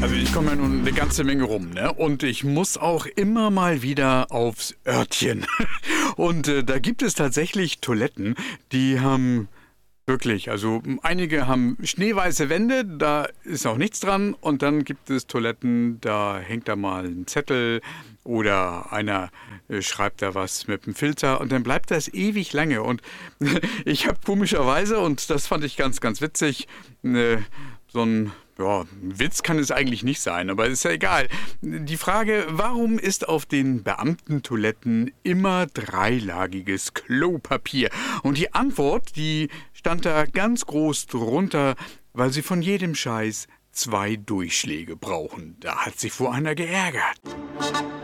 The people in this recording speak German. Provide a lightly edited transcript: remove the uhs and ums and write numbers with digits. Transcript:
Also ich komme ja nun eine ganze Menge rum, ne? Und ich muss auch immer mal wieder aufs Örtchen. Und da gibt es tatsächlich Toiletten, die haben wirklich, also einige haben schneeweiße Wände, da ist auch nichts dran. Und dann gibt es Toiletten, da hängt da mal ein Zettel oder einer schreibt da was mit dem Filter und dann bleibt das ewig lange. Und ich habe komischerweise, und das fand ich ganz, ganz witzig, so ein Witz kann es eigentlich nicht sein, aber ist ja egal. Die Frage, warum ist auf den Beamtentoiletten immer dreilagiges Klopapier? Und die Antwort, die stand da ganz groß drunter, weil sie von jedem Scheiß 2 Durchschläge brauchen. Da hat sich wohl einer geärgert.